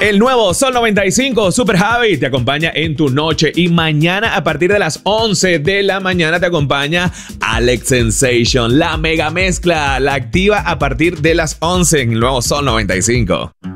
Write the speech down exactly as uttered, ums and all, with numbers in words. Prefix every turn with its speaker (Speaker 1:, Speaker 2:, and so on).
Speaker 1: El nuevo Sol noventa y cinco Super Javi te acompaña en tu noche y mañana a partir de las once de la mañana te acompaña Alex Sensation. La mega mezcla la activa a partir de las once en el nuevo Sol noventa y cinco.